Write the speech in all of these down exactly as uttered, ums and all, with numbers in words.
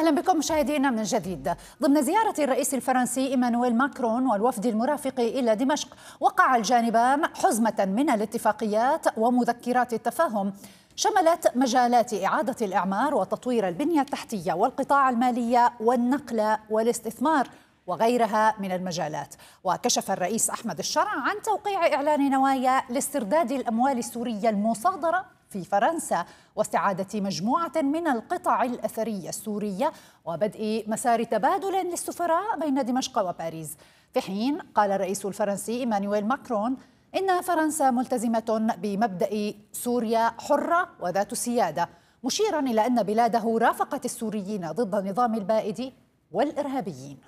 أهلا بكم مشاهدينا من جديد. ضمن زيارة الرئيس الفرنسي إيمانويل ماكرون والوفد المرافق إلى دمشق، وقع الجانبان حزمة من الاتفاقيات ومذكرات التفاهم شملت مجالات إعادة الإعمار وتطوير البنية التحتية والقطاع المالي والنقل والاستثمار وغيرها من المجالات. وكشف الرئيس أحمد الشرع عن توقيع إعلان نوايا لاسترداد الأموال السورية المصادرة في فرنسا واستعادة مجموعة من القطع الأثرية السورية وبدء مسار تبادل للسفراء بين دمشق وباريس. في حين قال الرئيس الفرنسي إيمانويل ماكرون إن فرنسا ملتزمة بمبدأ سوريا حرة وذات سيادة، مشيرا إلى أن بلاده رافقت السوريين ضد النظام البائد والإرهابيين.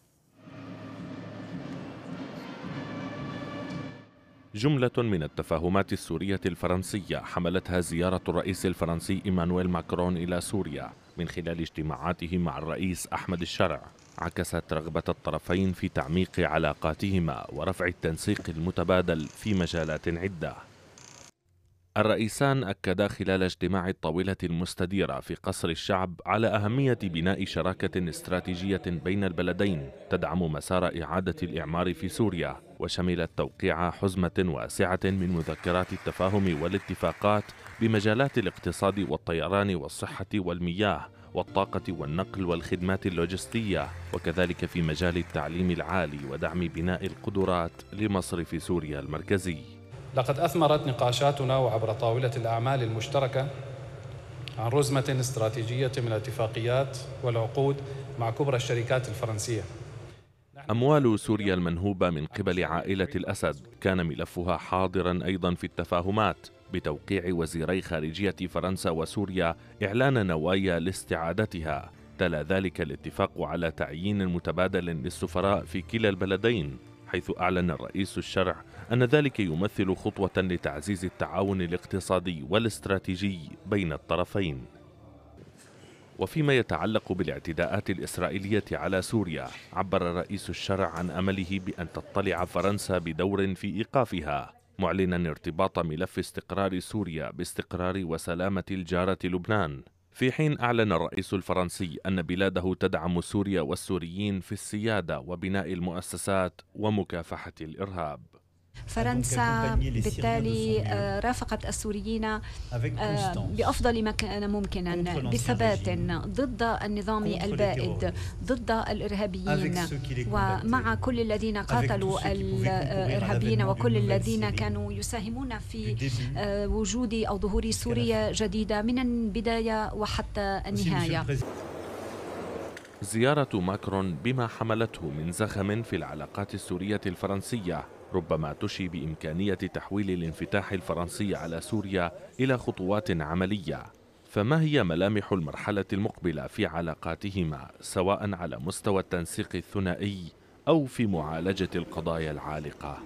جملة من التفاهمات السورية الفرنسية حملتها زيارة الرئيس الفرنسي إيمانويل ماكرون إلى سوريا من خلال اجتماعاته مع الرئيس أحمد الشرع، عكست رغبة الطرفين في تعميق علاقاتهما ورفع التنسيق المتبادل في مجالات عدة. الرئيسان أكدا خلال اجتماع الطاولة المستديرة في قصر الشعب على أهمية بناء شراكة استراتيجية بين البلدين تدعم مسار إعادة الإعمار في سوريا، وشملت توقيع حزمة واسعة من مذكرات التفاهم والاتفاقات بمجالات الاقتصاد والطيران والصحة والمياه والطاقة والنقل والخدمات اللوجستية، وكذلك في مجال التعليم العالي ودعم بناء القدرات لمصرف سوريا المركزي. لقد أثمرت نقاشاتنا وعبر طاولة الأعمال المشتركة عن رزمة استراتيجية من الاتفاقيات والعقود مع كبرى الشركات الفرنسية. أموال سوريا المنهوبة من قبل عائلة الأسد كان ملفها حاضرا أيضا في التفاهمات، بتوقيع وزيري خارجية فرنسا وسوريا إعلان نوايا لاستعادتها. تلا ذلك الاتفاق على تعيين متبادل للسفراء في كلا البلدين، حيث أعلن الرئيس الشرع أن ذلك يمثل خطوة لتعزيز التعاون الاقتصادي والاستراتيجي بين الطرفين. وفيما يتعلق بالاعتداءات الإسرائيلية على سوريا، عبر الرئيس الشرع عن أمله بأن تطلع فرنسا بدور في إيقافها، معلنا ارتباط ملف استقرار سوريا باستقرار وسلامة الجارة لبنان. في حين أعلن الرئيس الفرنسي أن بلاده تدعم سوريا والسوريين في السيادة وبناء المؤسسات ومكافحة الإرهاب. فرنسا بالتالي رافقت السوريين بأفضل ما كان ممكنا بثبات ضد النظام البائد، ضد الإرهابيين، ومع كل الذين قاتلوا الإرهابيين وكل الذين كانوا يساهمون في وجود أو ظهور سوريا جديدة من البداية وحتى النهاية. زيارة ماكرون بما حملته من زخم في العلاقات السورية الفرنسية ربما تشي بإمكانية تحويل الانفتاح الفرنسي على سوريا إلى خطوات عملية. فما هي ملامح المرحلة المقبلة في علاقاتهما، سواء على مستوى التنسيق الثنائي أو في معالجة القضايا العالقة؟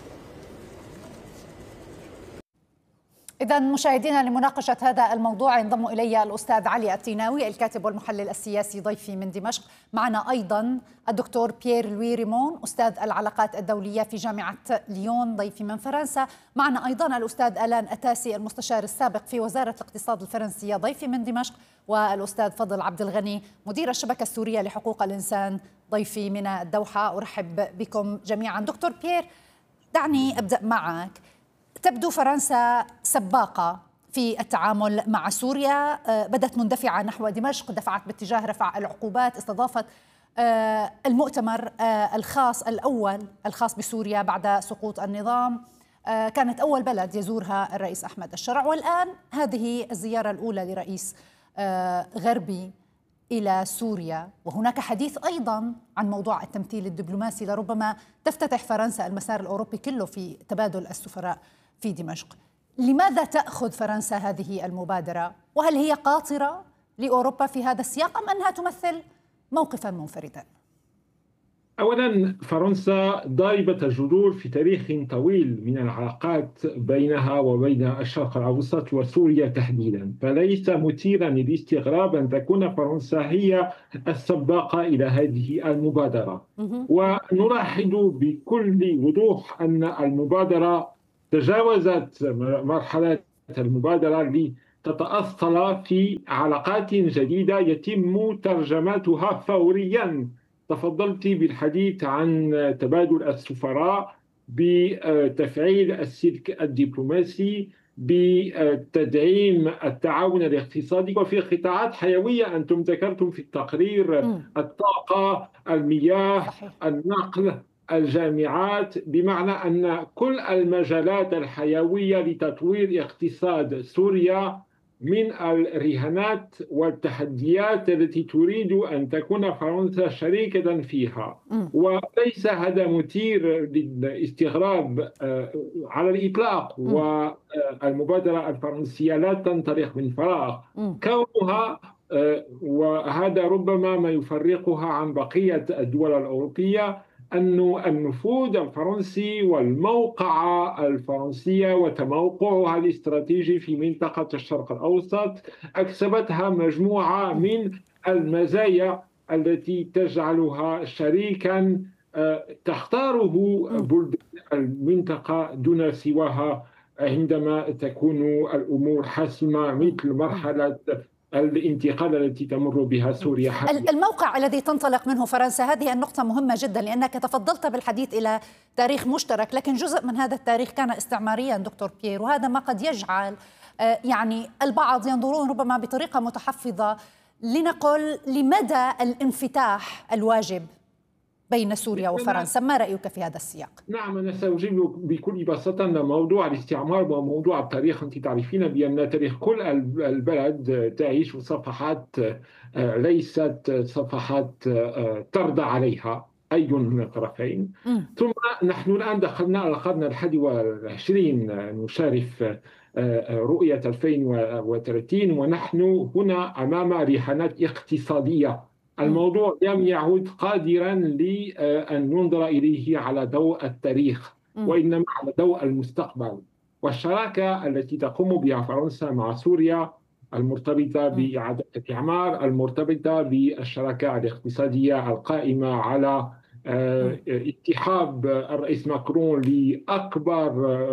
إذا مشاهدينا، لمناقشة هذا الموضوع ينضم إلي الأستاذ علي التيناوي الكاتب والمحلل السياسي ضيفي من دمشق. معنا أيضا الدكتور بيير لوي ريمون أستاذ العلاقات الدولية في جامعة ليون ضيفي من فرنسا. معنا أيضا الأستاذ ألان أتاسي المستشار السابق في وزارة الاقتصاد الفرنسية ضيفي من دمشق، والأستاذ فضل عبد الغني مدير الشبكة السورية لحقوق الإنسان ضيفي من الدوحة. أرحب بكم جميعا. دكتور بيير، دعني أبدأ معك. تبدو فرنسا سباقة في التعامل مع سوريا، بدأت مندفعة نحو دمشق، دفعت باتجاه رفع العقوبات، استضافت المؤتمر الخاص الأول الخاص بسوريا بعد سقوط النظام، كانت أول بلد يزورها الرئيس أحمد الشرع، والآن هذه الزيارة الأولى لرئيس غربي إلى سوريا، وهناك حديث أيضا عن موضوع التمثيل الدبلوماسي لربما تفتتح فرنسا المسار الأوروبي كله في تبادل السفراء في دمشق. لماذا تأخذ فرنسا هذه المبادرة؟ وهل هي قاطرة لأوروبا في هذا السياق أم أنها تمثل موقفا منفردا؟ أولا، فرنسا ضاربة الجذور في تاريخ طويل من العلاقات بينها وبين الشرق الأوسط وسوريا تحديدا، فليس مثيرا للاستغراب أن تكون فرنسا هي السباقة إلى هذه المبادرة. ونلاحظ بكل وضوح أن المبادرة تجاوزت مرحلة المبادرة تتأصل في علاقات جديدة يتم ترجمتها فوريا. تفضلت بالحديث عن تبادل السفراء، بتفعيل السلك الدبلوماسي، بتدعيم التعاون الاقتصادي، وفي قطاعات حيوية أنتم ذكرتم في التقرير م. الطاقة، المياه، صحيح. النقل، الجامعات، بمعنى أن كل المجالات الحيوية لتطوير اقتصاد سوريا من الرهانات والتحديات التي تريد أن تكون فرنسا شريكة فيها. م. وليس هذا مثير للاستغراب على الإطلاق. م. والمبادرة الفرنسية لا تنطلق من فراغ. م. كونها وهذا ربما ما يفرقها عن بقية الدول الأوروبية، أن النفوذ الفرنسي والموقع الفرنسية وتموقعها الاستراتيجي في منطقة الشرق الأوسط أكسبتها مجموعة من المزايا التي تجعلها شريكا تختاره بلدان المنطقة دون سواها عندما تكون الأمور حاسمة، مثل مرحلة الانتقال التي تمر بها سوريا حاليا. الموقع الذي تنطلق منه فرنسا، هذه النقطة مهمة جدا، لأنك تفضلت بالحديث إلى تاريخ مشترك، لكن جزء من هذا التاريخ كان استعماريا دكتور بيير، وهذا ما قد يجعل يعني البعض ينظرون ربما بطريقة متحفظة لنقل لمدى الانفتاح الواجب بين سوريا وفرنسا. ما رأيك في هذا السياق؟ نعم، أنا سأجيب بكل بساطة أن موضوع الاستعمار وموضوع التاريخ، أنت تعرفين بأن تاريخ كل البلد تعيش صفحات ليست صفحات ترضى عليها أي من الطرفين. م. ثم نحن الآن دخلنا القرن الحادي والعشرين، نشارف رؤية ألفين وثلاثين، ونحن هنا أمام رهانات اقتصادية. الموضوع لم يعد قادرا لأن ننظر إليه على ضوء التاريخ، وإنما على ضوء المستقبل. والشراكة التي تقوم بها فرنسا مع سوريا المرتبطة بإعادة الإعمار، المرتبطة بالشراكة الاقتصادية القائمة على اتحاد الرئيس ماكرون لأكبر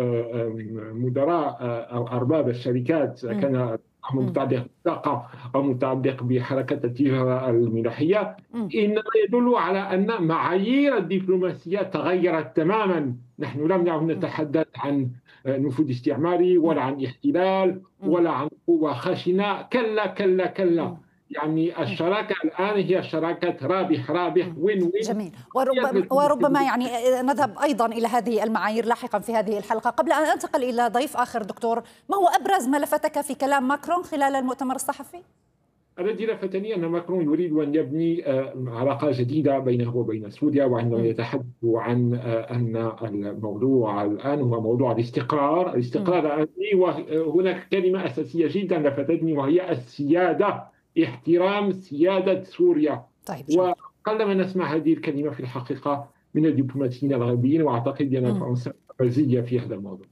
مدراء أو أرباب الشركات، كان متعلق بالطاقة أو متعلق بحركة التجارة الملاحية، إنما يدل على أن معايير الدبلوماسية تغيرت تماما. نحن لم نعد نتحدث عن نفوذ استعماري ولا عن احتلال ولا عن قوة خشنة، كلا كلا كلا. يعني الشراكة الآن هي شراكة رابح رابح وين وين. جميل. وربما, وربما يعني نذهب أيضا إلى هذه المعايير لاحقا في هذه الحلقة. قبل أن أنتقل إلى ضيف آخر دكتور، ما هو أبرز ما لفتك في كلام ماكرون خلال المؤتمر الصحفي؟ الذي لفتني أن ماكرون يريد أن يبني علاقة جديدة بينه وبين سوريا، وعندما يتحدث عن أن الموضوع الآن هو موضوع الاستقرار الاستقرار الآني، وهناك كلمة أساسية جدا لفتتني وهي السيادة، احترام سيادة سوريا. طيب. وقلما نسمع هذه الكلمة في الحقيقة من الدبلوماسيين الغربيين، وأعتقد بأن فرنسا مركزية في هذا الموضوع.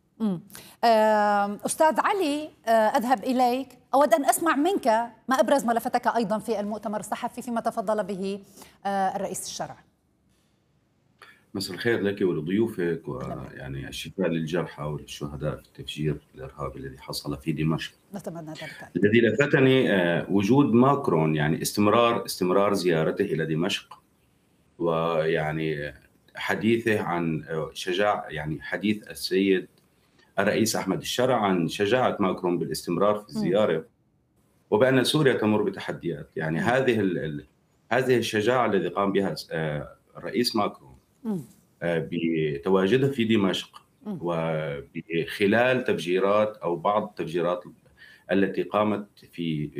أستاذ علي، أذهب إليك. أود أن أسمع منك ما أبرز ما لفتك أيضا في المؤتمر الصحفي فيما تفضل به الرئيس الشرع. مساء الخير لك ولضيوفك، ويعني الشفاء للجرحى والشهداء في التفجير الإرهابي الذي حصل في دمشق. نتمنى ذلك. الذي لفتني وجود ماكرون، يعني استمرار استمرار زيارته إلى دمشق، ويعني حديثه عن شجاع يعني حديث السيد الرئيس أحمد الشرع عن شجاعة ماكرون بالاستمرار في الزيارة، وبأن سوريا تمر بتحديات. يعني هذه هذه الشجاعة التي قام بها الرئيس ماكرون بتواجده في دمشق، وخلال تفجيرات أو بعض التفجيرات التي قامت في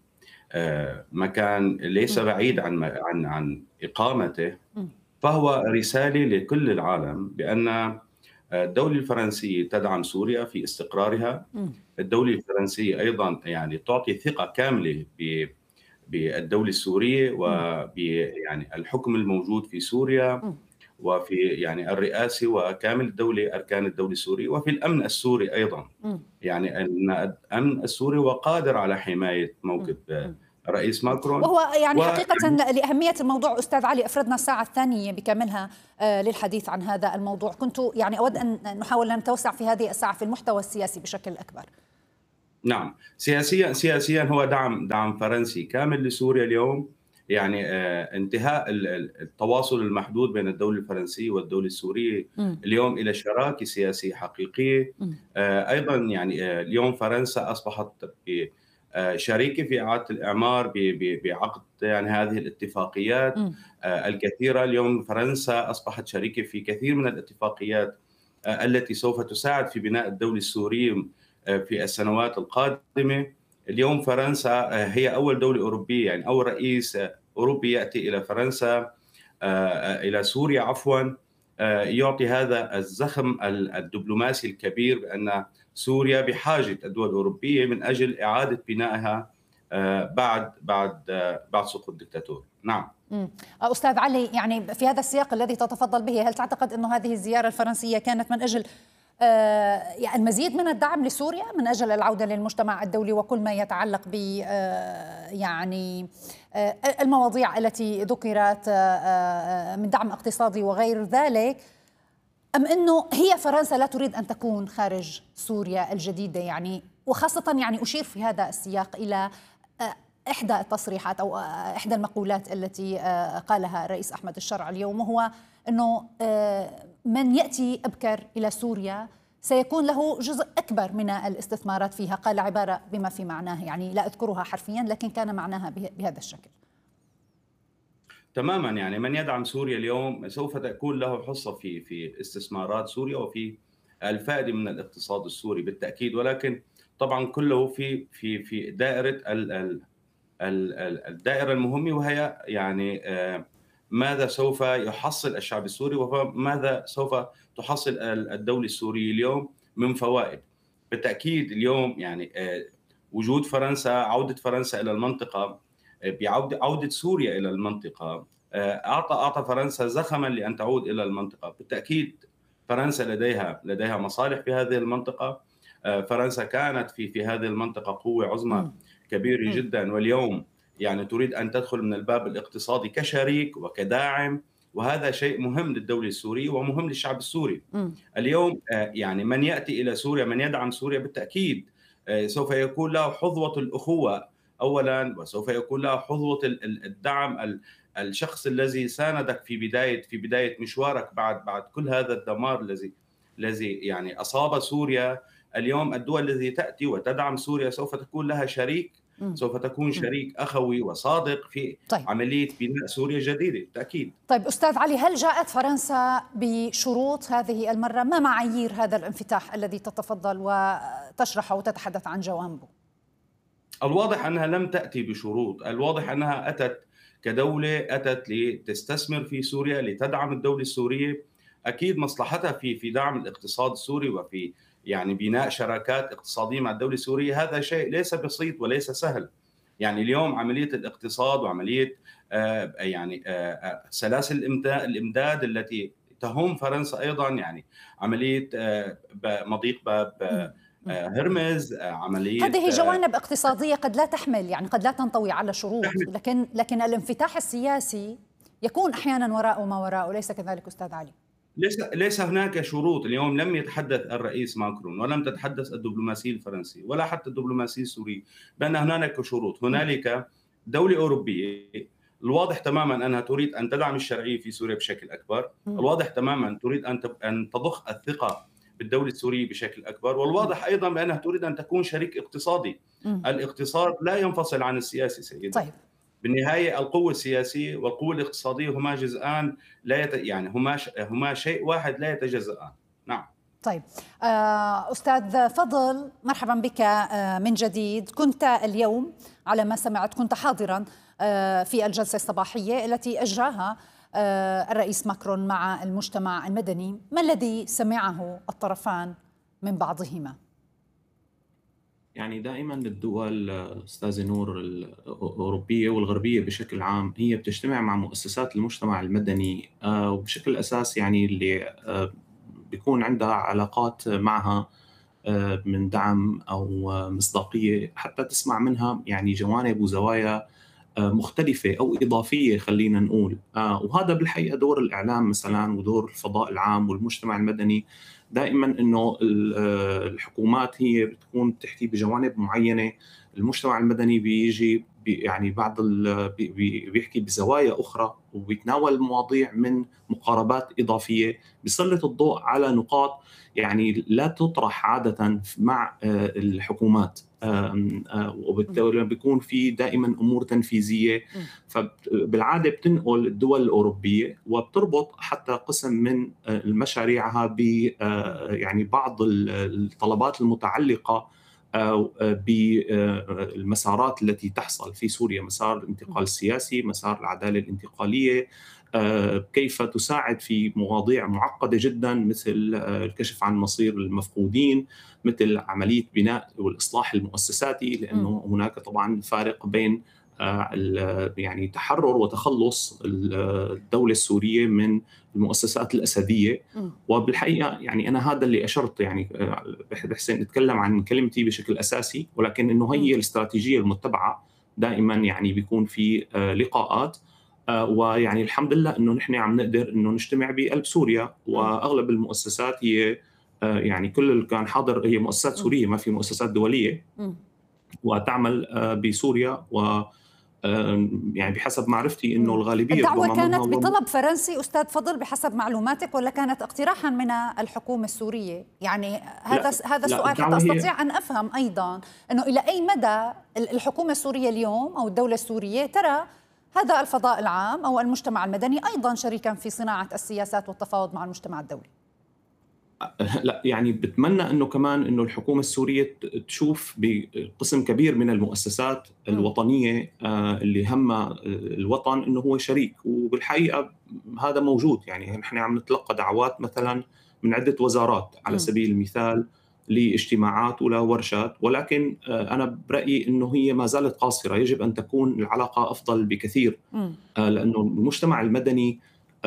مكان ليس بعيد عن عن عن إقامته، فهو رسالة لكل العالم بأن الدولة الفرنسية تدعم سوريا في استقرارها. الدولة الفرنسية أيضا يعني تعطي ثقة كاملة بالدولة السورية وب يعني الحكم الموجود في سوريا، وفي يعني الرئاسة وكامل الدولة أركان الدولة السورية، وفي الأمن السوري أيضا. يعني أن الأمن السوري وقادر على حماية موقف الرئيس ماكرون، وهو يعني و... حقيقة لأهمية الموضوع أستاذ علي أفردنا الساعة الثانية بكاملها للحديث عن هذا الموضوع. كنت يعني أود أن نحاول أن نتوسع في هذه الساعة في المحتوى السياسي بشكل أكبر. نعم، سياسيا سياسيا هو دعم دعم فرنسي كامل لسوريا اليوم. يعني آه، انتهاء التواصل المحدود بين الدولة الفرنسية والدولة السورية م. اليوم إلى شراكة سياسية حقيقية. آه، أيضا يعني آه، اليوم فرنسا أصبحت شريكة في إعادة الإعمار بعقد يعني هذه الاتفاقيات م. الكثيرة. اليوم فرنسا أصبحت شريكة في كثير من الاتفاقيات التي سوف تساعد في بناء الدولة السورية في السنوات القادمة. اليوم فرنسا هي أول دولة أوروبية، يعني أول رئيس أوروبي يأتي إلى فرنسا إلى سوريا عفوا يعطي هذا الزخم الدبلوماسي الكبير بأن سوريا بحاجة الدول الأوروبية من أجل إعادة بنائها بعد بعد بعد سقوط الدكتاتور. نعم. أستاذ علي، يعني في هذا السياق الذي تتفضل به، هل تعتقد أن هذه الزيارة الفرنسية كانت من أجل يعني المزيد من الدعم لسوريا، من أجل العودة للمجتمع الدولي وكل ما يتعلق ب يعني المواضيع التي ذكرت من دعم اقتصادي وغير ذلك، أم أنه هي فرنسا لا تريد أن تكون خارج سوريا الجديدة؟ يعني وخاصة يعني أشير في هذا السياق إلى إحدى التصريحات أو إحدى المقولات التي قالها الرئيس أحمد الشرع اليوم، وهو أنه من يأتي أبكر إلى سوريا سيكون له جزء أكبر من الاستثمارات فيها. قال عبارة بما في معناه، يعني لا أذكرها حرفيا لكن كان معناها بهذا الشكل. تماما، يعني من يدعم سوريا اليوم سوف تكون له حصة في في استثمارات سوريا وفي الفائدة من الاقتصاد السوري بالتأكيد، ولكن طبعا كله في في في دائرة ال الدائرة المهمة، وهي يعني ماذا سوف يحصل الشعب السوري وماذا سوف تحصل الدولة السورية اليوم من فوائد. بالتأكيد اليوم يعني وجود فرنسا، عودة فرنسا إلى المنطقة، بعودة عودة سوريا إلى المنطقة، أعطى أعطى فرنسا زخما لأن تعود إلى المنطقة. بالتأكيد فرنسا لديها لديها مصالح في هذه المنطقة. فرنسا كانت في في هذه المنطقة قوة عظمى كبيرة جدا، واليوم يعني تريد أن تدخل من الباب الاقتصادي كشريك وكداعم، وهذا شيء مهم للدولة السورية ومهم للشعب السوري. م. اليوم يعني من يأتي إلى سوريا، من يدعم سوريا بالتأكيد سوف يكون له حظوة الأخوة أولا، وسوف يكون له حظوة الدعم، الشخص الذي ساندك في بداية في بداية مشوارك بعد بعد كل هذا الدمار الذي الذي يعني أصاب سوريا. اليوم الدول التي تأتي وتدعم سوريا سوف تكون لها شريك، م. سوف تكون شريك أخوي وصادق في طيب. عملية بناء سوريا جديدة بالتأكيد. طيب أستاذ علي، هل جاءت فرنسا بشروط هذه المرة؟ ما معايير هذا الانفتاح الذي تتفضل وتشرحه وتتحدث عن جوانبه؟ الواضح أنها لم تأتي بشروط، الواضح أنها أتت كدولة، أتت لتستثمر في سوريا، لتدعم الدولة السورية. أكيد مصلحتها في في دعم الاقتصاد السوري وفي يعني بناء شراكات اقتصادية مع الدولة السورية. هذا شيء ليس بسيط وليس سهل. يعني اليوم عملية الاقتصاد وعملية آه يعني آه سلاسل الإمداد التي تهم فرنسا أيضا، يعني عملية آه مضيق باب آه هرمز، عملية هذه جوانب اقتصادية قد لا تحمل، يعني قد لا تنطوي على شروط، لكن لكن الانفتاح السياسي يكون أحيانا وراءه ما وراءه، ليس كذلك أستاذ علي؟ ليس ليس هناك شروط. اليوم لم يتحدث الرئيس ماكرون ولم تتحدث الدبلوماسية الفرنسية ولا حتى الدبلوماسية السورية بأن هنالك شروط. هنالك دولة أوروبية الواضح تماما أنها تريد أن تدعم الشرعية في سوريا بشكل أكبر، الواضح تماما تريد أن أن تضخ الثقة بالدولة السورية بشكل أكبر، والواضح أيضا بأنها تريد أن تكون شريك اقتصادي. الاقتصاد لا ينفصل عن السياسي سيدي. طيب. بالنهاية القوة السياسية والقوة الاقتصادية هما جزءان لا يت... يعني هما ش... هما شيء واحد لا يتجزأان. نعم. طيب أستاذ فضل، مرحبا بك من جديد. كنت اليوم على ما سمعت كنت حاضرا في الجلسة الصباحية التي أجراها الرئيس ماكرون مع المجتمع المدني. ما الذي سمعه الطرفان من بعضهما؟ يعني دائما الدول أستاذ نور الأوروبية والغربية بشكل عام هي بتجتمع مع مؤسسات المجتمع المدني وبشكل أساس يعني اللي بيكون عندها علاقات معها من دعم أو مصداقية حتى تسمع منها يعني جوانب وزوايا مختلفة أو إضافية خلينا نقول. وهذا بالحقيقة دور الإعلام مثلا ودور الفضاء العام والمجتمع المدني. دائما أنه الحكومات هي بتكون بتحكي بجوانب معينة، المجتمع المدني بيجي يعني بعض بيحكي بزوايا أخرى وبيتناول مواضيع من مقاربات إضافية بيسلط الضوء على نقاط يعني لا تطرح عادة مع الحكومات، وبالتالي بيكون في دائما أمور تنفيذية. فبالعادة بتنقل الدول الأوروبية وبتربط حتى قسم من مشاريعها ب يعني بعض الطلبات المتعلقة بالمسارات التي تحصل في سوريا، مسار الانتقال السياسي، مسار العدالة الانتقالية، كيف تساعد في مواضيع معقدة جدا مثل الكشف عن مصير المفقودين، مثل عملية بناء والإصلاح المؤسساتي، لأنه هناك طبعا فارق بين يعني تحرر وتخلص الدولة السورية من المؤسسات الأسدية. وبالحقيقة يعني أنا هذا اللي أشرت، يعني بحسن أتكلم عن كلمتي بشكل أساسي، ولكن إنه هي الاستراتيجية المتبعة دائما يعني بيكون في لقاءات، ويعني الحمد لله إنه نحن عم نقدر إنه نجتمع بقلب سوريا، وأغلب المؤسسات هي يعني كل اللي كان حاضر هي مؤسسات سورية، ما في مؤسسات دولية وتعمل بسوريا. و يعني بحسب معرفتي انه الغالبيه الدعوه كانت بطلب فرنسي استاذ فضل بحسب معلوماتك، ولا كانت اقتراحا من الحكومه السوريه؟ يعني هذا هذا السؤال حتى استطيع ان افهم ايضا انه الى اي مدى الحكومه السوريه اليوم او الدوله السوريه ترى هذا الفضاء العام او المجتمع المدني ايضا شريكا في صناعه السياسات والتفاوض مع المجتمع الدولي. لا يعني بتمنى انه كمان انه الحكومه السوريه تشوف بقسم كبير من المؤسسات الوطنيه اللي همها الوطن انه هو شريك، وبالحقيقه هذا موجود. يعني نحن عم نتلقى دعوات مثلا من عده وزارات على سبيل المثال لاجتماعات ولا ورشات، ولكن انا برايي انه هي ما زالت قاصره، يجب ان تكون العلاقه افضل بكثير، لانه المجتمع المدني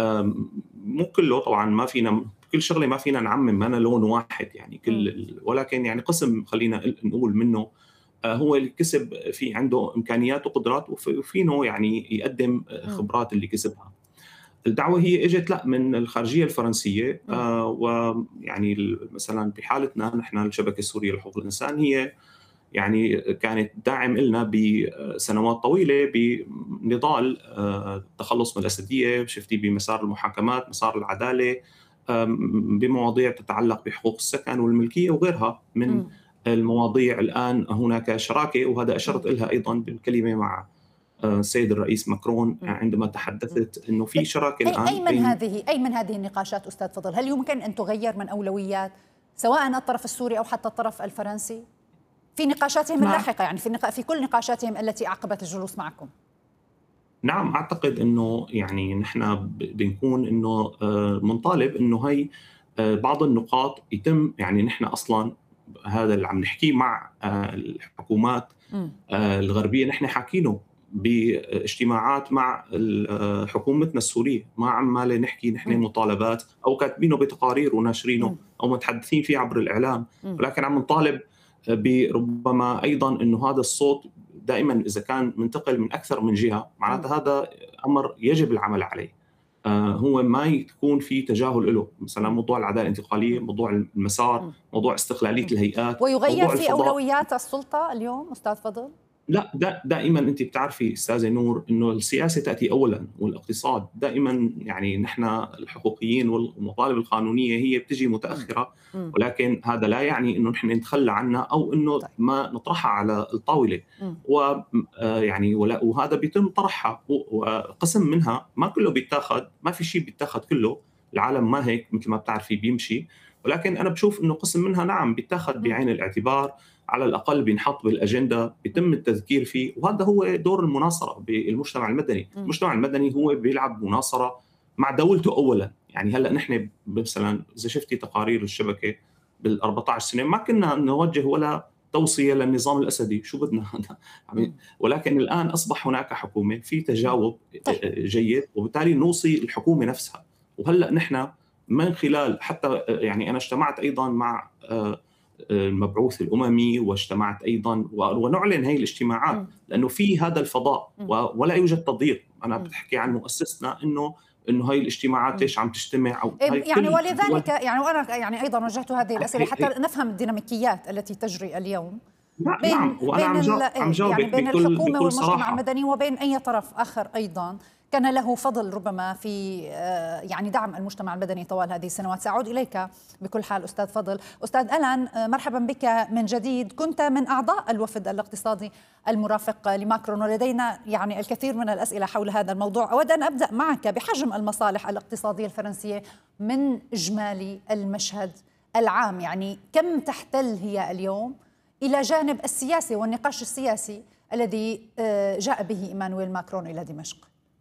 مو كله طبعا، ما فينا كل شغله ما فينا نعمم، ما أنا لون واحد يعني كل، ولكن يعني قسم خلينا نقول منه هو اللي كسب في عنده امكانيات وقدرات وفينه يعني يقدم خبرات اللي كسبها. الدعوه هي اجت لا من الخارجيه الفرنسيه، آه ويعني مثلا بحالتنا نحن الشبكه السوريه لحقوق الانسان هي يعني كانت داعم لنا بسنوات طويله بنضال التخلص من الاسديه، شفتي بمسار المحاكمات، مسار العداله، بمواضيع تتعلق بحقوق السكن والملكيه وغيرها من م. المواضيع. الان هناك شراكه، وهذا اشرت لها ايضا بالكلمه مع السيد الرئيس ماكرون عندما تحدثت انه في شراكه الان. اي من هذه اي من هذه النقاشات استاذ فضل هل يمكن ان تغير من اولويات سواء الطرف السوري او حتى الطرف الفرنسي في نقاشاتهم نعم. اللاحقه، يعني في نقا... في كل نقاشاتهم التي اعقبت الجلوس معكم؟ نعم، أعتقد أنه يعني نحن بنكون أنه منطالب أنه هي بعض النقاط يتم، يعني نحن أصلا هذا اللي عم نحكيه مع الحكومات الغربية نحن حاكينه باجتماعات مع حكومتنا السورية، ما عمال نحكي نحن مطالبات أو كاتبينه بتقارير وناشرينه أو متحدثين فيه عبر الإعلام، ولكن عم نطالب بربما أيضا أنه هذا الصوت دائما إذا كان منتقل من أكثر من جهة معناته هذا أمر يجب العمل عليه. آه هو ما يكون في تجاهل له، مثلا موضوع العدالة الانتقالية، موضوع المسار، موضوع استقلالية الهيئات، ويغير في أولويات السلطة اليوم أستاذ فضل؟ لا دا دائما انت بتعرفي استاذه نور انه السياسه تاتي اولا والاقتصاد دائما، يعني نحن الحقوقيين والمطالب القانونيه هي بتجي متاخره، ولكن هذا لا يعني انه نحن نتخلى عنها او انه ما نطرحها على الطاوله، ويعني وهذا بيتم طرحها وقسم منها ما كله بيتاخذ، ما في شيء بيتاخذ كله، العالم ما هيك مثل ما بتعرفي بيمشي، ولكن انا بشوف انه قسم منها نعم بيتاخذ بعين الاعتبار، على الأقل بينحط بالأجندة، بيتم التذكير فيه، وهذا هو دور المناصرة بالمجتمع المدني. م. المجتمع المدني هو بيلعب مناصرة مع دولته أولا، يعني هلأ نحن مثلا إذا شفتي تقارير الشبكة بالأربعة عشر سنة ما كنا نوجه ولا توصية للنظام الأسدي، شو بدنا هذا، ولكن الآن أصبح هناك حكومة في تجاوب جيد، وبالتالي نوصي الحكومة نفسها. وهلأ نحن من خلال حتى يعني أنا اجتمعت أيضا مع المبعوث الأممي واجتمعت أيضا ونعلن هذه الاجتماعات لأنه في هذا الفضاء ولا يوجد تضييق. أنا بتحكي عن مؤسسنا إنه إنه هاي الاجتماعات ليش عم تجتمع أو يعني ولذلك يعني وأنا يعني أيضا وجهت هذه الأسئلة حتى نفهم الديناميكيات التي تجري اليوم بين نعم. وأنا بين, عم يعني بين بكل الحكومة بكل والمجتمع صراحة. المدني وبين أي طرف آخر أيضا كان له فضل ربما في يعني دعم المجتمع المدني طوال هذه السنوات. سأعود إليك بكل حال أستاذ فضل. أستاذ ألان، مرحبا بك من جديد. كنت من أعضاء الوفد الاقتصادي المرافق لماكرون ولدينا يعني الكثير من الأسئلة حول هذا الموضوع. أود أن أبدأ معك بحجم المصالح الاقتصادية الفرنسية من إجمالي المشهد العام، يعني كم تحتل هي اليوم إلى جانب السياسي والنقاش السياسي الذي جاء به إيمانويل ماكرون إلى دمشق؟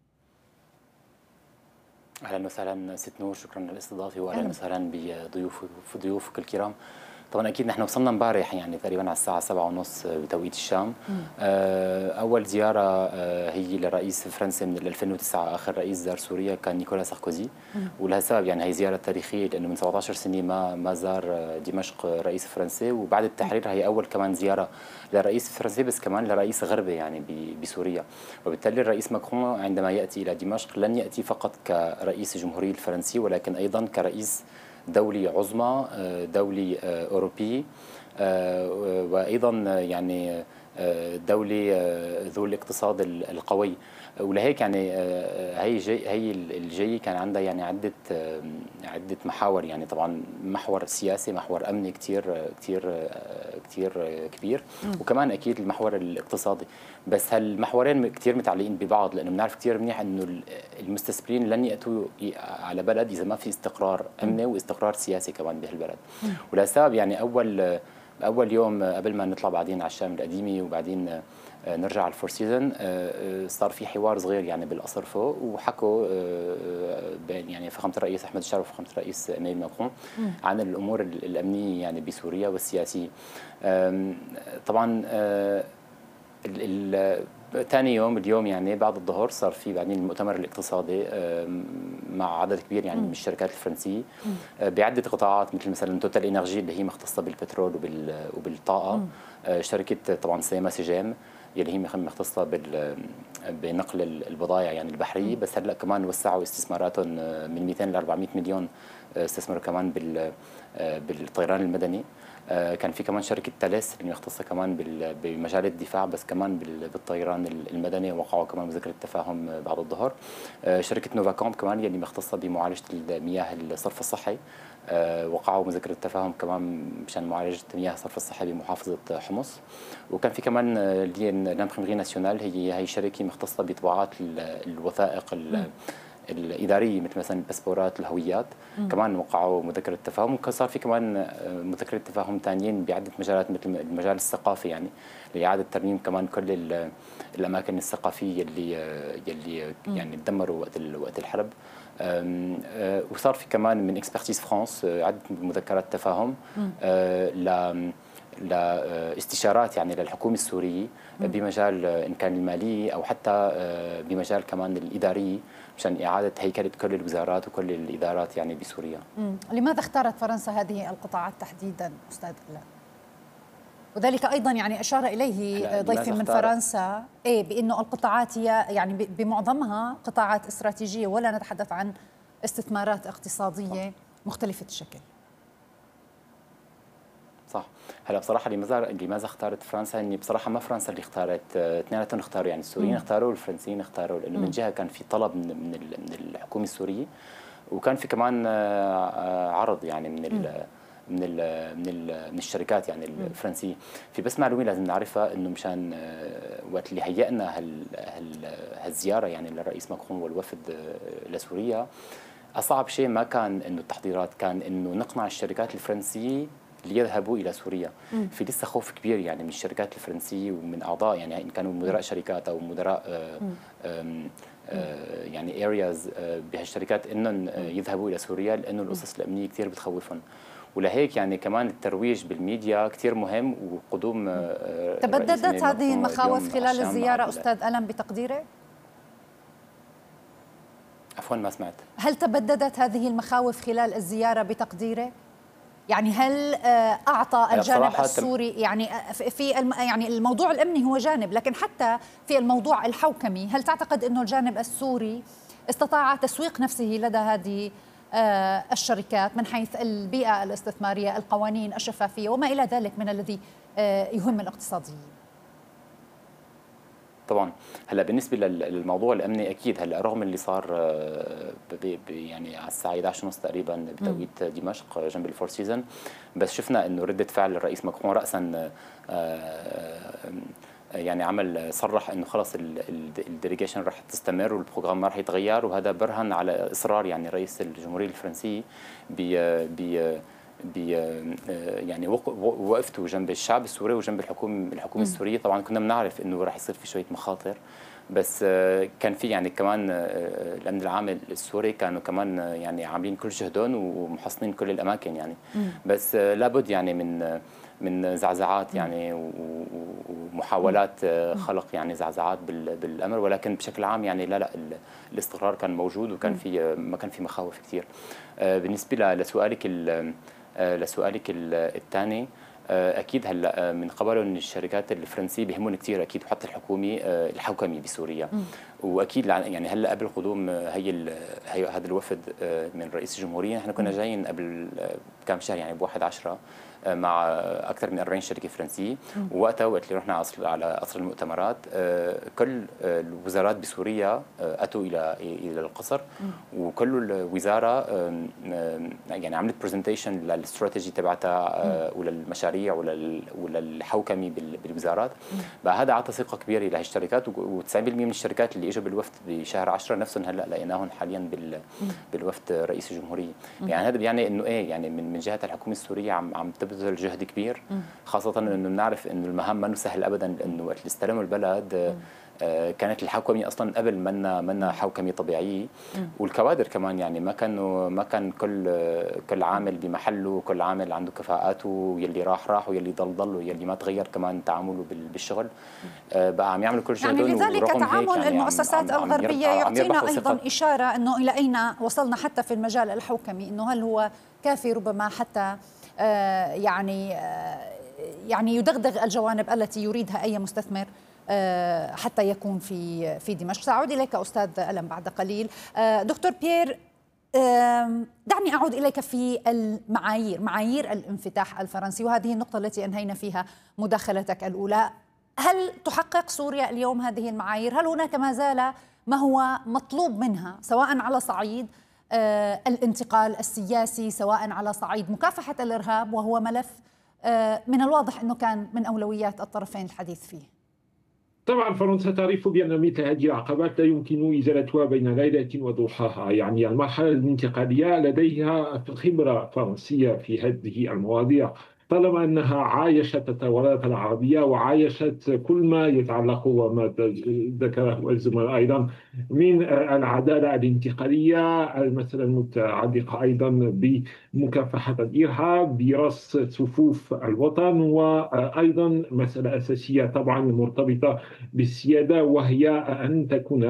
اهلا وسهلا ست نور، شكرا للاستضافه واهلا وسهلا بضيوف ضيوفك الكرام. طبعا اكيد نحن وصلنا امبارح يعني تقريبا على الساعه سبعة ونص بتوقيت الشام. اول زياره هي لرئيس فرنسا من ألفين وتسعة، اخر رئيس زار سوريا كان نيكولا ساركوزي، ولها سبب يعني هي زياره تاريخيه لانه من سبعة عشر سنه ما ما زار دمشق رئيس فرنسي، وبعد التحرير هي اول كمان زياره لرئيس فرنسي بس كمان لرئيس غربي يعني بسوريا. وبالتالي الرئيس ماكرون عندما ياتي الى دمشق لن ياتي فقط كرئيس الجمهوريه الفرنسي ولكن ايضا كرئيس دولي عظمى، دولي أوروبي، وأيضا يعني دولي ذو الاقتصاد القوي. ولهيك يعني هي جي هي الجي كان عندها يعني عدة عدة محاور، يعني طبعا محور سياسي، محور أمني كتير كتير كتير كبير، وكمان أكيد المحور الاقتصادي. بس هالمحورين كتير متعلقين ببعض لأنه بنعرف كتير منيح إنه المستثمرين لن يأتوا على بلد إذا ما في استقرار أمني واستقرار سياسي كمان بهالبلد. ولهالسبب يعني أول أول يوم قبل ما نطلع بعدين على الشام القديمة وبعدين نرجع على الفور سيزون صار في حوار صغير يعني بالقصر فوق، وحكوا بين يعني فخامة الرئيس أحمد الشرف وفخامة الرئيس إيمانويل ماكرون عن الأمور الأمنية يعني بسوريا والسياسية. طبعا ثاني يوم اليوم يعني بعد الظهر صار في بعدين المؤتمر الاقتصادي مع عدد كبير يعني من الشركات الفرنسية بعدة قطاعات، مثل مثلا توتال انرجي اللي هي مختصة بالبترول وبالطاقة، شركة طبعا سيما سجام يلي هي مختصة بنقل البضائع يعني البحرية، بس هلا كمان وسعوا استثماراتهم من مئتين ل أربعمئة مليون، استثمروا كمان بالطيران المدني. كان في كمان شركة تاليس اللي مختصة كمان بمجال الدفاع بس كمان بالطيران المدني، وقعوا كمان مذكرة تفاهم بعد الظهر. شركة نوفا كومب كمان اللي مختصة بمعالجة المياه الصرف الصحي، وقعوا مذكرة تفاهم كمان مشان معالجة مياه الصرف الصحي بمحافظة حمص. وكان في كمان لامبريمري ناسيونال، هي هي شركة مختصة بطباعات الوثائق الإدارية مثل مثلا الباسبورات الهويات، م. كمان وقعوا مذكرة تفاهم. وصار في كمان مذكرة تفاهم ثانيين بعدة مجالات مثل المجال الثقافي يعني لإعادة ترميم كمان كل الأماكن الثقافية اللي اللي يعني تدمروا وقت وقت الحرب. وصار في كمان من اكسبرتيز فرانس عدة مذكرات تفاهم ل لاستشارات يعني للحكومة السورية بمجال إن كان المالي أو حتى بمجال كمان الإداري مشان إعادة هيكلة كل الوزارات وكل الإدارات يعني بسوريا. مم. لماذا اختارت فرنسا هذه القطاعات تحديدا أستاذ ألان؟ وذلك أيضا يعني أشار إليه ضيفي من فرنسا إيه بأنه القطاعات هي يعني بمعظمها قطاعات استراتيجية ولا نتحدث عن استثمارات اقتصادية مختلفة الشكل. صح. هلا بصراحه لماذا لماذا اختارت فرنسا؟ اني بصراحه ما فرنسا اللي اختارت، اثنيناتهم اختاروا يعني السوريين اختاروا والفرنسيين اختاروا، لانه من جهه كان في طلب من من, من الحكومه السوريه، وكان في كمان عرض يعني من ال من ال من ال من الشركات يعني الفرنسيه. في بس معلومه لازم نعرفها انه مشان وقت اللي هيئنا هال هالزياره يعني للرئيس ماكرون والوفد لسوريا، اصعب شيء ما كان انه التحضيرات، كان انه نقنع الشركات الفرنسيه ليذهبوا الى سوريا. مم. في لسه خوف كبير يعني من الشركات الفرنسيه ومن اعضاء يعني ان كانوا مدراء شركات او مدراء آه آه يعني ارياز بهالشركات انهم يذهبوا الى سوريا، لانه القصص الامنيه كثير بتخوفهم. ولهيك يعني كمان الترويج بالميديا كثير مهم. وقدوم آه تبددت هذه المخاوف خلال الزياره استاذ ألان بتقديرك؟ عفوا ما سمعت. هل تبددت هذه المخاوف خلال الزياره بتقديرك؟ يعني هل أعطى الجانب السوري يعني في يعني الموضوع الأمني هو جانب، لكن حتى في الموضوع الحوكمي هل تعتقد أنه الجانب السوري استطاع تسويق نفسه لدى هذه الشركات من حيث البيئة الاستثمارية، القوانين، الشفافية وما إلى ذلك من الذي يهم الاقتصاديين؟ طبعا هلا بالنسبه للموضوع الامني اكيد هلا رغم اللي صار يعني على الساعه إحدى عشر ونص تقريبا بتوقيت دمشق جنب الفور سيزون، بس شفنا انه رده فعل الرئيس ماكرون راسا يعني عمل صرح انه خلص الديليجيشن رح تستمر والبروجرام ما رح يتغير، وهذا برهن على اصرار يعني رئيس الجمهوريه الفرنسي ب ب يعني وقفته جنب الشعب السوري وجنب الحكومه الحكومه السوريه. طبعا كنا بنعرف انه راح يصير في شويه مخاطر، بس كان في يعني كمان الامن العام السوري كانوا كمان يعني عاملين كل جهدهم ومحصنين كل الاماكن يعني، بس لابد يعني من من زعزعات يعني ومحاولات خلق يعني زعزعات بالامر، ولكن بشكل عام يعني لا لا الاستقرار كان موجود وكان في ما كان في مخاوف كثير. بالنسبه لسؤالك لسؤالك الثاني، اكيد هلا من قبل ان الشركات الفرنسيه بيهمون كثير اكيد وحتى الحكومي الحوكمي بسوريا، واكيد يعني هلا قبل قدوم هي هذا الوفد من رئيس الجمهوريه احنا كنا جايين قبل كم شهر يعني بواحد عشرة مع اكثر من أربعين شركه فرنسيه، ووقتها وقت اللي رحنا على قصر المؤتمرات كل الوزارات بسوريا اتوا الى الى القصر، وكل وزاره يعني عملت برزنتيشن للاستراتيجي تبعتها وللمشاريع وللحوكمي بالوزارات. بقى هذا اعطى ثقه كبيره لهالشركات، و90% من الشركات اللي اجوا بالوفد بشهر عشرة نفسهم هلا لقيناهم حاليا بالوفد رئيس الجمهوريه. يعني هذا يعني انه ايه يعني من من جهه الحكومه السوريه عم عم تبذل جهد كبير، خاصه انه بنعرف انه المهام ما سهل ابدا، لانه وقت اللي استلموا البلد كانت الحوكمه اصلا قبل منا منا حوكمه طبيعيه، والكوادر كمان يعني ما كانوا ما كان كل كل عامل بمحله، كل عامل عنده كفاءاته، ويلي راح راح ويلي ضل ضل ويلي ما تغير كمان تعامله بالشغل. بقى عم يعملوا كل شيء يعني لذلك تعامل يعني المؤسسات عم الغربيه عم يعطينا ايضا اشاره انه الى اين وصلنا حتى في المجال الحوكمي، انه هل هو كافي ربما حتى آه يعني آه يعني يدغدغ الجوانب التي يريدها اي مستثمر حتى يكون في في دمشق. سأعود إليك أستاذ ألم بعد قليل. دكتور بيير، دعني أعود إليك في المعايير، معايير الانفتاح الفرنسي، وهذه النقطة التي أنهينا فيها مداخلتك الأولى. هل تحقق سوريا اليوم هذه المعايير؟ هل هناك ما زال ما هو مطلوب منها سواء على صعيد الانتقال السياسي، سواء على صعيد مكافحة الإرهاب، وهو ملف من الواضح أنه كان من أولويات الطرفين الحديث فيه؟ طبعا فرنسا تعرف بأن مثل هذه العقبات لا يمكن إزالتها بين ليلة وضحاها. يعني المرحلة الانتقالية لديها خبرة فرنسية في هذه المواضيع، طالما أنها عايشت الثورات العربية وعايشت كل ما يتعلق وما ذكره الزملاء أيضا من العدالة الانتقالية، المسألة المتعلقة أيضا بمكافحة الإرهاب، برص صفوف الوطن، وأيضا مسألة أساسية طبعا مرتبطة بالسيادة، وهي أن تكون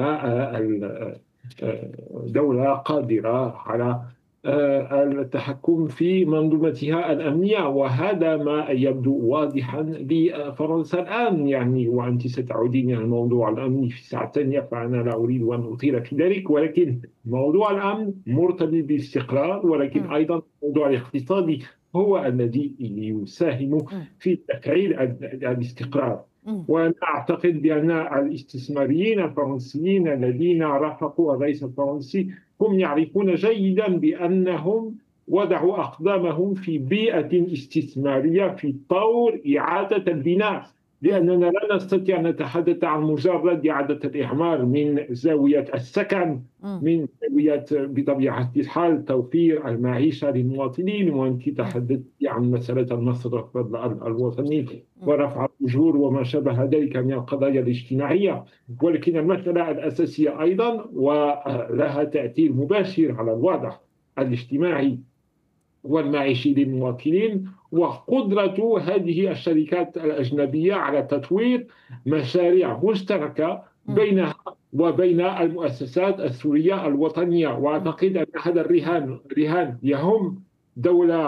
الدولة قادرة على التحكم في منظومتها الأمنية. وهذا ما يبدو واضحا لفرنسا الآن. يعني وأنت ستعودين إلى الموضوع الأمني في ساعة ثانية، فأنا لا أريد أن أطيل في ذلك، ولكن موضوع الأمن مرتبط بالاستقرار، ولكن أيضا الموضوع الاقتصادي هو الذي يساهم في تفعيل الاستقرار. وأنا أعتقد بأن الاستثماريين الفرنسيين الذين رافقوا الرئيس الفرنسي هم يعرفون جيدا بأنهم وضعوا أقدامهم في بيئة استثمارية في طور إعادة البناء، لأننا لا نستطيع أن نتحدث عن مجرد إعادة الإعمار من زاوية السكن، من زاوية بطبيعة الحال توفير المعيشة للمواطنين، وأنت تحدثت عن مسألة المصرف الوطني ورفع الأجور وما شابه ذلك من القضايا الاجتماعية. ولكن المسألة الأساسية أيضا ولها تأثير مباشر على الوضع الاجتماعي والمعيشي للمواطنين، وقدرة هذه الشركات الأجنبية على تطوير مشاريع مشتركة بينها وبين المؤسسات السورية الوطنية. وأعتقد أن هذا الرهان رهان يهم دولة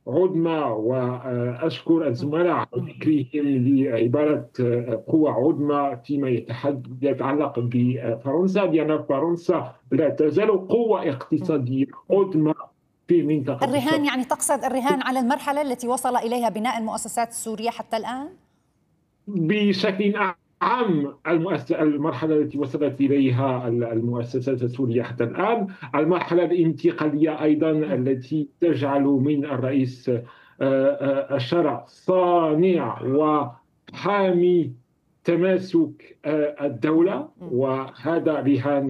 عظمى، وأشكر الزملاء على ذكرهم لعبارة قوة عظمى فيما يتعلق بفرنسا، لأن فرنسا لا تزال قوة اقتصادية عظمى في منطقة الرهان. يعني تقصد الرهان على المرحلة التي وصل إليها بناء المؤسسات السورية حتى الآن؟ بشكل عام المرحلة التي وصلت إليها المؤسسات السورية حتى الآن، المرحلة الانتقالية أيضا التي تجعل من الرئيس الشرع صانع وحامي تماسك الدولة، وهذا رهان